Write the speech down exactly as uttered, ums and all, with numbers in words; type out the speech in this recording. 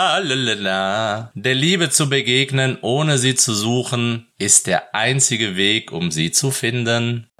Lalala. Der Liebe zu begegnen, ohne sie zu suchen, ist der einzige Weg, um sie zu finden.